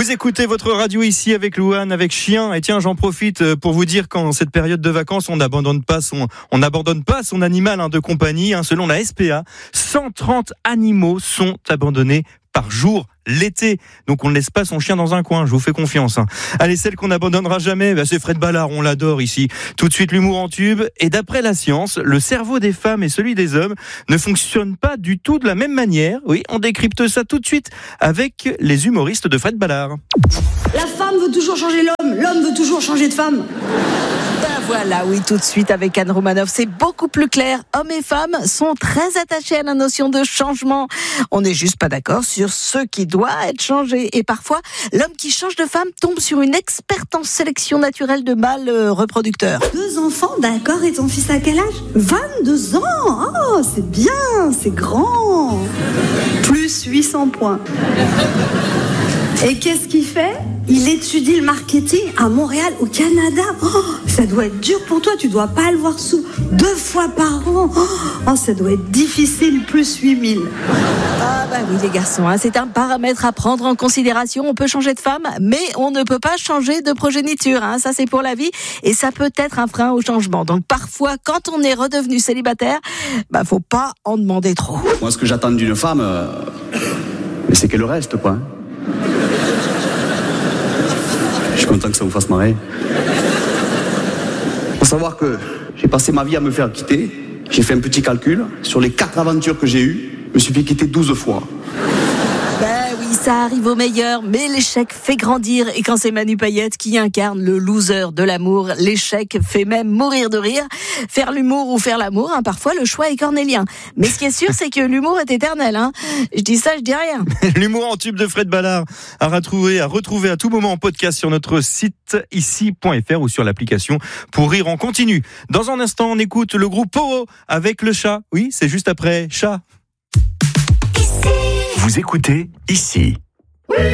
Vous écoutez votre radio ici avec Louane, avec Chien. Et tiens, j'en profite pour vous dire qu'en cette période de vacances, on n'abandonne pas son animal de compagnie. Selon la SPA, 130 animaux sont abandonnés par jour l'été. Donc on ne laisse pas son chien dans un coin, je vous fais confiance. Allez, celle qu'on n'abandonnera jamais, c'est Fred Ballard, on l'adore ici. Tout de suite, l'humour en tube. Et d'après la science, le cerveau des femmes et celui des hommes ne fonctionnent pas du tout de la même manière. Oui, on décrypte ça tout de suite avec les humoristes de Fred Ballard. La femme veut toujours changer l'homme, l'homme veut toujours changer de femme. Voilà, oui, tout de suite avec Anne Romanoff, c'est beaucoup plus clair. Hommes et femmes sont très attachés à la notion de changement. On n'est juste pas d'accord sur ce qui doit être changé. Et parfois, l'homme qui change de femme tombe sur une experte en sélection naturelle de mâles reproducteurs. 2 enfants, d'accord, et ton fils à quel âge ? 22 ans. Oh, c'est bien, c'est grand. Plus 800 points. Et qu'est-ce qu'il fait ? Il étudie le marketing à Montréal, au Canada. Oh, ça doit être dur pour toi, tu dois pas le voir 2 fois par an. Oh, ça doit être difficile, plus 8000. Ah bah oui les garçons, c'est un paramètre à prendre en considération. On peut changer de femme, mais on ne peut pas changer de progéniture. Ça c'est pour la vie et ça peut être un frein au changement. Donc parfois, quand on est redevenu célibataire, faut pas en demander trop. Moi ce que j'attends d'une femme, c'est qu'elle reste quoi. Je suis content que ça vous fasse marrer. Faut savoir que j'ai passé ma vie à me faire quitter. J'ai fait un petit calcul. Sur les 4 aventures que j'ai eues, je me suis fait quitter 12 fois. Oui, ça arrive aux meilleurs, mais l'échec fait grandir. Et quand c'est Manu Payette qui incarne le loser de l'amour, l'échec fait même mourir de rire. Faire l'humour ou faire l'amour, parfois le choix est cornélien. Mais ce qui est sûr, c'est que l'humour est éternel. Je dis ça, je dis rien. L'humour en tube de Fred Ballard à retrouver à tout moment en podcast sur notre site ici.fr ou sur l'application Pour rire en continu. Dans un instant, on écoute le groupe Poro avec le chat. Oui, c'est juste après Chat. Vous écoutez ici.